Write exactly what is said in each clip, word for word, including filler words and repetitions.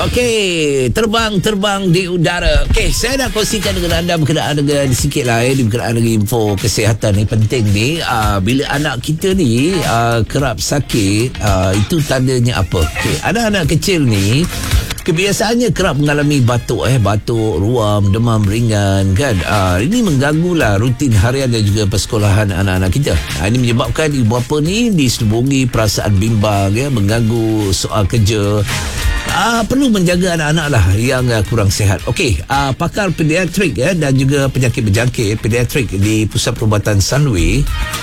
Okey, terbang-terbang di udara. Okey, saya nak kongsikan dengan anda berkenaan dengan sikit lah eh, berkenaan dengan info kesihatan ni penting ni. Uh, bila anak kita ni uh, kerap sakit, uh, itu tandanya apa? Okey, anak-anak kecil ni kebiasaannya kerap mengalami batuk eh batuk, ruam, demam ringan kan. Uh, ini mengganggulah rutin harian dan juga persekolahan anak-anak kita. Uh, ini menyebabkan ibu bapa ni diselubungi perasaan bimbang ya, mengganggu soal kerja. Uh, perlu menjaga anak-anak lah yang uh, kurang sihat. Okey, uh, pakar pediatrik ya, dan juga penyakit berjangkit pediatrik di Pusat Perubatan Sunway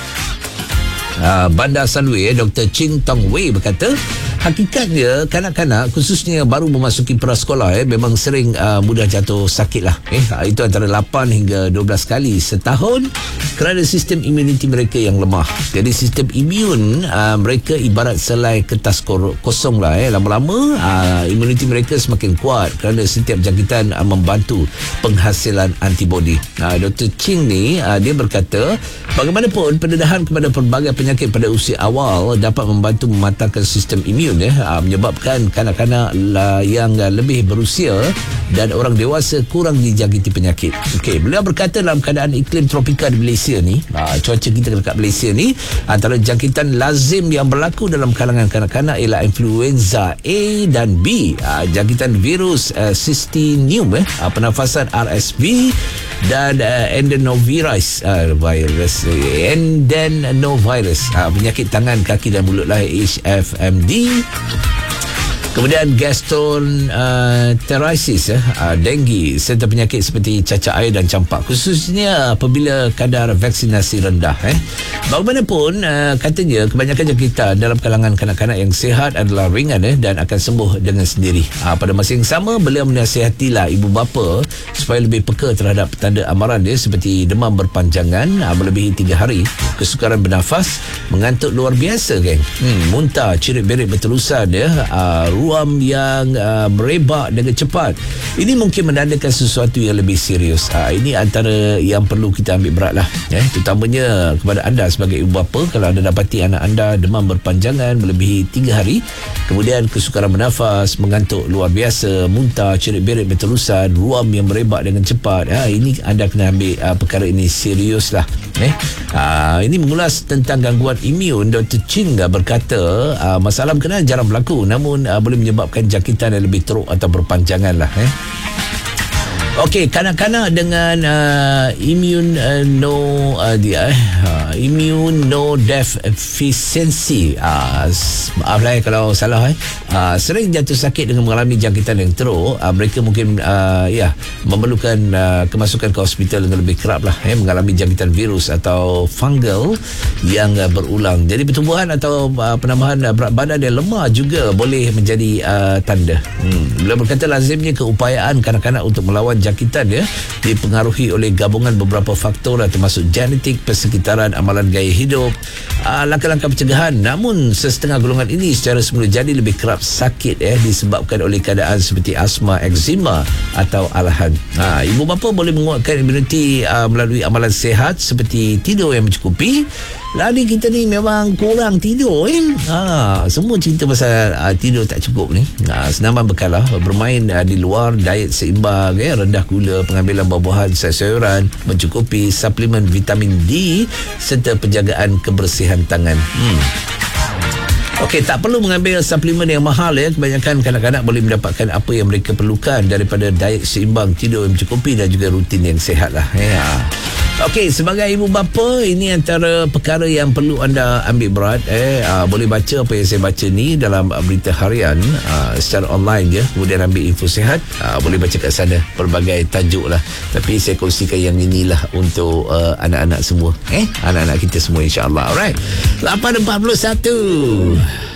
uh, Bandar Sunway eh, Doktor Chin Tong Wei berkata, hakikatnya kanak-kanak khususnya yang baru memasuki prasekolah eh, memang sering uh, mudah jatuh sakit lah eh. uh, itu antara lapan hingga dua belas kali setahun kerana sistem imuniti mereka yang lemah. Jadi sistem imun uh, mereka ibarat selai kertas kosong lah eh. Lama-lama uh, imuniti mereka semakin kuat kerana setiap jangkitan uh, membantu penghasilan antibodi. uh, Doktor Ching ni uh, dia berkata, bagaimanapun pendedahan kepada pelbagai penyakit pada usia awal dapat membantu mematangkan sistem imun ya, menyebabkan kanak-kanak yang lebih berusia dan orang dewasa kurang dijangkiti penyakit. Okey, beliau berkata dalam keadaan iklim tropika di Malaysia ni, cuaca kita dekat Malaysia ni, antara jangkitan lazim yang berlaku dalam kalangan kanak-kanak ialah influenza A dan B, jangkitan virus Systemium eh, pernafasan R S V dan adenovirus virus adenovirus, penyakit tangan, kaki dan mulut lahir H F M D. Kemudian gastroenteritis, uh, denggi serta penyakit seperti cacar air dan campak, khususnya apabila kadar vaksinasi rendah. Eh. Bagaimanapun, uh, katanya kebanyakan jangkitan dalam kalangan kanak-kanak yang sihat adalah ringan eh, dan akan sembuh dengan sendiri. Uh, pada masa yang sama, beliau menasihatilah ibu bapa supaya lebih peka terhadap tanda amaran dia seperti demam berpanjangan uh, melebihi tiga hari, kesukaran bernafas, mengantuk luar biasa, geng. Hmm, muntah, cirit-berit berterusan ya, uh, ruam yang uh, merebak dengan cepat. Ini mungkin menandakan sesuatu yang lebih serius. Uh, ini antara yang perlu kita ambil berat lah. Eh, terutamanya kepada anda sebagai ibu bapa, kalau anda dapati anak anda demam berpanjangan melebihi tiga hari, kemudian kesukaran bernafas, mengantuk luar biasa, muntah, cirit-berit berterusan, ruam yang merebak dengan cepat. Uh, ini anda kena ambil uh, perkara ini serius lah. Eh, uh, ini mengulas tentang gangguan imun. Doktor Chin berkata, uh, masalah berkenaan jarang berlaku, namun uh, boleh menyebabkan jangkitan yang lebih teruk atau berpanjangan lah eh. Okey, kanak-kanak dengan uh, immune uh, no uh, dia eh uh, immune no deficiency, uh, maaf lah kalau salah eh uh, sering jatuh sakit dengan mengalami jangkitan yang teruk. Uh, mereka mungkin uh, ya memerlukan uh, kemasukan ke hospital dengan lebih kerap lah eh, mengalami jangkitan virus atau fungal yang uh, berulang. Jadi pertumbuhan atau uh, penambahan uh, berat badan yang lemah juga boleh menjadi uh, tanda. hmm. Beliau berkata lazimnya keupayaan kanak-kanak untuk melawan jangkitan ya dipengaruhi oleh gabungan beberapa faktor termasuk genetik, persekitaran, amalan gaya hidup, uh, langkah-langkah pencegahan. Namun sesetengah golongan ini secara semula jadi lebih kerap sakit ya disebabkan oleh keadaan seperti asma, eksema atau alahan. Ha, ibu bapa boleh menguatkan imuniti uh, melalui amalan sihat seperti tidur yang mencukupi. Lari kita ni memang kurang tidur eh? ha, Semua cerita pasal uh, tidur tak cukup ni. ha, Senaman bekal lah, bermain uh, di luar, diet seimbang eh? rendah gula, pengambilan buah-buahan, sayur-sayuran mencukupi, suplemen vitamin D serta penjagaan kebersihan tangan. hmm. Okey, tak perlu mengambil suplemen yang mahal ya. Kebanyakan kanak-kanak boleh mendapatkan apa yang mereka perlukan daripada diet seimbang, tidur yang mencukupi dan juga rutin yang sihat lah ya. Okey, sebagai ibu bapa, ini antara perkara yang perlu anda ambil berat eh uh, boleh baca apa yang saya baca ni dalam uh, berita harian uh, secara online je, kemudian ambil info sihat, uh, boleh baca kat sana pelbagai tajuk lah. Tapi saya kongsikan yang inilah untuk uh, anak-anak semua eh anak-anak kita semua, insya-Allah. Alright, lapan empat puluh satu.